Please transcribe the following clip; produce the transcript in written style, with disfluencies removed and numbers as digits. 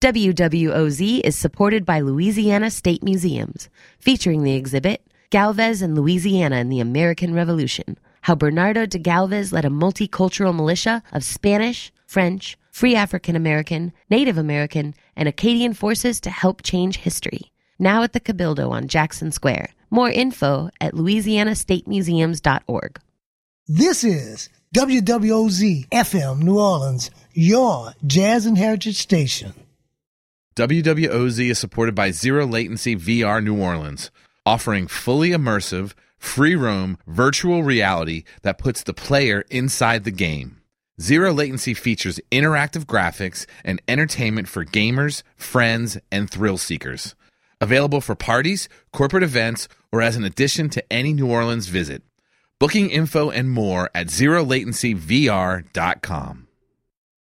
WWOZ is supported by Louisiana State Museums, featuring the exhibit Galvez and Louisiana in the American Revolution, how Bernardo de Galvez led a multicultural militia of Spanish, French, Free African American, Native American, and Acadian forces to help change history. Now at the Cabildo on Jackson Square. More info at louisianastatemuseums.org. This is WWOZ FM New Orleans, your jazz and heritage station. WWOZ is supported by Zero Latency VR New Orleans, offering fully immersive, free-roam virtual reality that puts the player inside the game. Zero Latency features interactive graphics and entertainment for gamers, friends, and thrill seekers. Available for parties, corporate events, or as an addition to any New Orleans visit. Booking info and more at ZeroLatencyVR.com.